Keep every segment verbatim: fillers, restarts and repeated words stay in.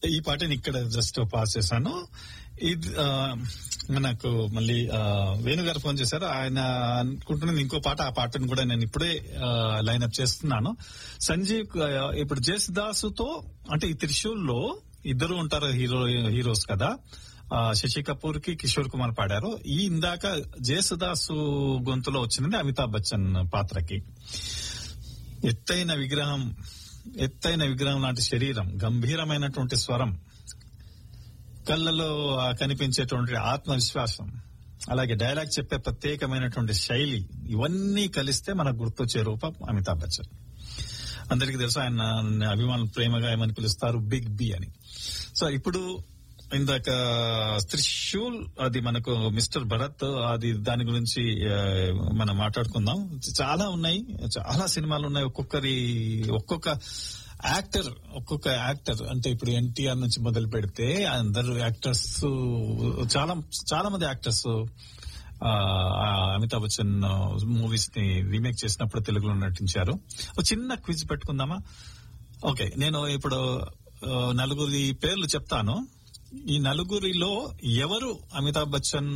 ఈ పాటని ఇక్కడ జస్ట్ పాస్ చేశాను. ఇది నాకు మళ్ళీ వేణుగారు ఫోన్ చేశారు. ఆయన అనుకుంటున్నది ఇంకో పాట. ఆ పాటను కూడా నేను ఇప్పుడే లైన్అప్ చేస్తున్నాను. సంజీవ్ ఇప్పుడు జేసుదాసుతో అంటే ఈ త్రిశూల్లో ఇద్దరు ఉంటారు హీరో హీరోస్ కదా. శశి కపూర్ కి కిషోర్ కుమార్ పాడారు. ఈ ఇందాక జేసుదాసు గొంతులో వచ్చినది అమితాబ్ బచ్చన్ పాత్రకి. ఎత్తైన విగ్రహం ఎత్తైన విగ్రహం లాంటి శరీరం, గంభీరమైనటువంటి స్వరం, కళ్ళలో కనిపించేటువంటి ఆత్మవిశ్వాసం, అలాగే డైలాగ్ చెప్పే ప్రత్యేకమైనటువంటి శైలి, ఇవన్నీ కలిస్తే మనకు గుర్తొచ్చే రూపం అమితాబ్ బచ్చన్. అందరికీ తెలుసు ఆయన అభిమానులు ప్రేమగా ఏమని పిలుస్తారు, బిగ్ బి అని. సో ఇప్పుడు ఇందాక త్రిశూల్ అది మనకు మిస్టర్ భరత్ అది దాని గురించి మనం మాట్లాడుకుందాం. చాలా ఉన్నాయి, చాలా సినిమాలు ఉన్నాయి. ఒక్కొక్కరి ఒక్కొక్క యాక్టర్ ఒక్కొక్క యాక్టర్ అంటే ఇప్పుడు ఎన్టీఆర్ నుంచి మొదలు పెడితే అందరు యాక్టర్స్ చాలా చాలా మంది యాక్టర్స్ అమితాబ్ బచ్చన్ మూవీస్ ని రీమేక్ చేసినప్పుడు తెలుగులో నటించారు. ఒక చిన్న క్విజ్ పెట్టుకుందామా? ఓకే, నేను ఇప్పుడు నలుగురి పేర్లు చెప్తాను. ఈ నలుగురిలో ఎవరు అమితాబ్ బచ్చన్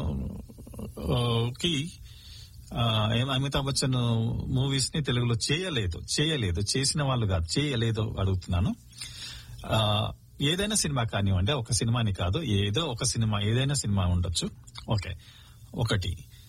కి అమితాబ్ బచ్చన్ మూవీస్ ని తెలుగులో చేయలేదు చేయలేదు చేసిన వాళ్ళు కాదు, చేయలేదు అడుగుతున్నాను. ఏదైనా సినిమా కానివ్వండి, ఒక సినిమాని కాదు, ఏదో ఒక సినిమా, ఏదైనా సినిమా ఉండొచ్చు. ఓకే, ఒకటి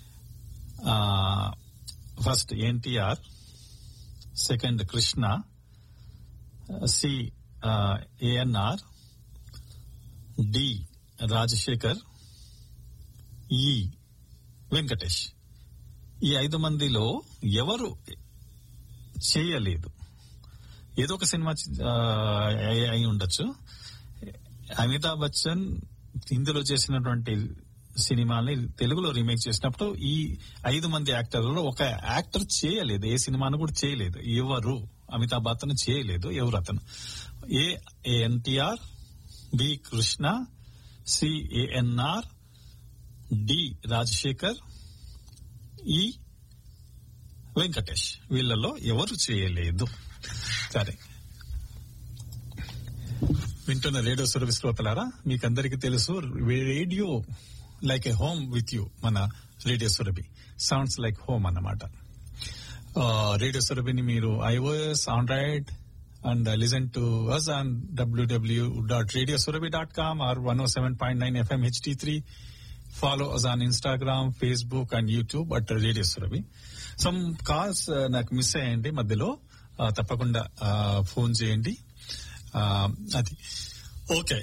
first NTR, second Krishna, C ANR, D Rajasekhar, ఈ వెంకటేష్. ఈ ఐదు మందిలో ఎవరు చేయలేదు? ఏదో ఒక సినిమా అయి ఉండొచ్చు. అమితాబ్ బచ్చన్ ఇందులో చేసినటువంటి సినిమాని తెలుగులో రీమేక్ చేసినప్పుడు ఈ ఐదు మంది యాక్టర్లలో ఒక యాక్టర్ చేయలేదు, ఏ సినిమాను కూడా చేయలేదు. ఎవరు? అమితాబ్ బచ్చన్ చేయలేదు. ఎవరు అతను? ఏ NTR, B Krishna, C ANR, D Rajasekhar, ఈ వెంకటేష్. వీళ్ళలో ఎవరు చేయలేదు? సరే, వింటున్న రేడియో సర్వీస్ శ్రోతలారా, మీకందరికీ తెలుసు radio like A home with you. మన radio Surabhi sounds like home అన్నమాట. రేడియో సురభిని మీరు iOS, Android and uh, listen to us on w w w dot radio surabhi dot com or one oh seven point nine F M H D three. Follow us on Instagram, Facebook and YouTube at Radio Surabhi. Some calls uh, నాకు miss అయ్యండి మధ్యలో, uh, తప్పకుండా phone uh, చేయండి. uh, అది okay.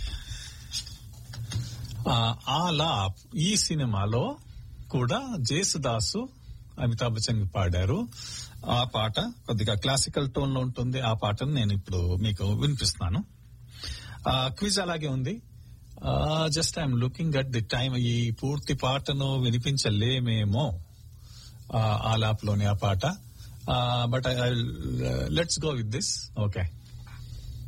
అలా ఈ సినిమాలో కూడా జేసుదాసు అమితాబ్ బచ్చన్ పాడారు. ఆ పాట కొద్దిగా క్లాసికల్ టోన్ లో ఉంటుంది. ఆ పాటను నేను ఇప్పుడు మీకు వినిపిస్తున్నాను. క్విజ్ అలాగే ఉంది. Just I'm looking at the time. ఈ పూర్తి పాటను వినిపించలేమేమో ఆలాప్లోని ఆ పాట. But let's go with this. Okay.